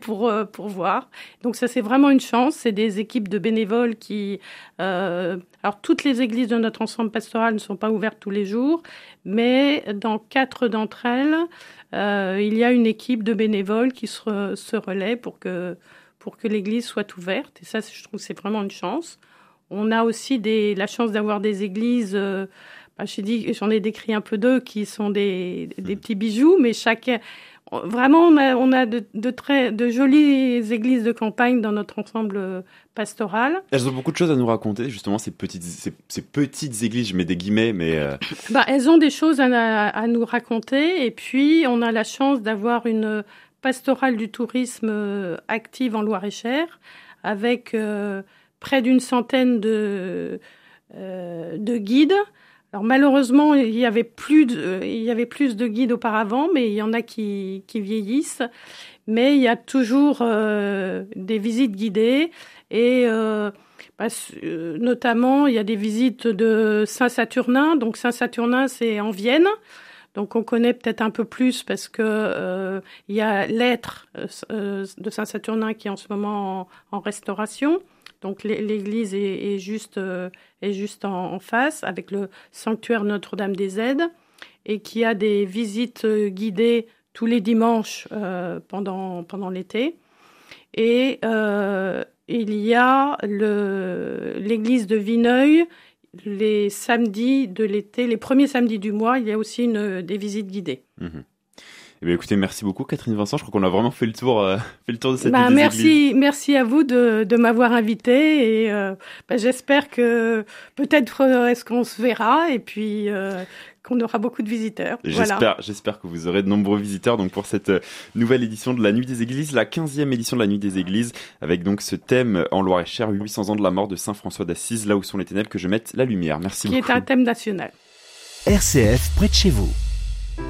pour voir. Donc ça, c'est vraiment une chance. C'est des équipes de bénévoles qui... alors, toutes les églises de notre ensemble pastoral ne sont pas ouvertes tous les jours, mais dans 4 d'entre elles, il y a une équipe de bénévoles qui se relaie pour que l'église soit ouverte. Et ça, je trouve que c'est vraiment une chance. On a aussi la chance d'avoir des églises... j'en ai décrit un peu d'eux qui sont des petits bijoux, mais vraiment, on a de jolies églises de campagne dans notre ensemble pastoral. Elles ont beaucoup de choses à nous raconter, justement, ces petites églises, je mets des guillemets, mais... Elles ont des choses à nous raconter, et puis on a la chance d'avoir une pastorale du tourisme active en Loir-et-Cher, avec près d'une centaine de guides. Alors malheureusement, il y avait plus de guides auparavant, mais il y en a qui vieillissent. Mais il y a toujours des visites guidées et notamment il y a des visites de Saint-Saturnin. Donc Saint-Saturnin, c'est en Vienne. Donc on connaît peut-être un peu plus parce que il y a l'être de Saint-Saturnin qui est en ce moment en restauration. Donc l'église est juste en face avec le sanctuaire Notre-Dame-des-Aides et qui a des visites guidées tous les dimanches pendant l'été. Et il y a l'église de Vineuil les samedis de l'été, les premiers samedis du mois, il y a aussi des visites guidées. Mmh. Eh bien, écoutez, merci beaucoup Catherine Vincent. Je crois qu'on a vraiment fait le tour de cette église. Merci à vous de m'avoir invité et j'espère que peut-être est-ce qu'on se verra et puis qu'on aura beaucoup de visiteurs. J'espère que vous aurez de nombreux visiteurs donc pour cette nouvelle édition de la Nuit des Églises, la 15e édition de la Nuit des Églises, avec donc ce thème en Loir-et-Cher, 800 ans de la mort de Saint François d'Assise, là où sont les ténèbres que je mette la lumière. Merci beaucoup. Qui est un thème national. RCF près de chez vous.